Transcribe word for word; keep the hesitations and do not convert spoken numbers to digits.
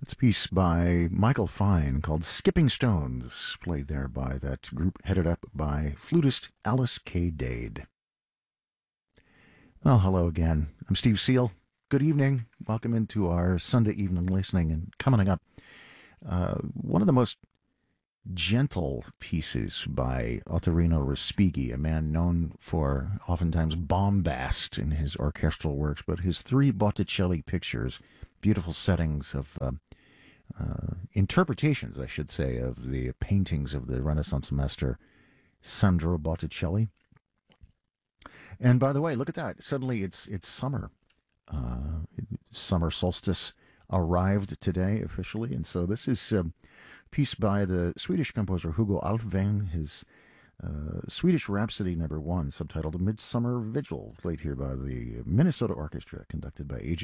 It's a piece by Michael Fine called Skipping Stones, played there by that group headed up by flutist Alice K. Dade. Well, hello again. I'm Steve Seal. Good evening. Welcome into our Sunday evening listening. And coming up, uh, one of the most gentle pieces by Ottorino Respighi, a man known for oftentimes bombast in his orchestral works, but his three Botticelli pictures, beautiful settings of uh, uh, interpretations, I should say, of the paintings of the Renaissance master Sandro Botticelli. And by the way, look at that. Suddenly it's it's summer. Uh, summer solstice arrived today officially. And so this is a piece by the Swedish composer Hugo Alfvén, his uh, Swedish Rhapsody number one, subtitled Midsummer Vigil, played here by the Minnesota Orchestra, conducted by A J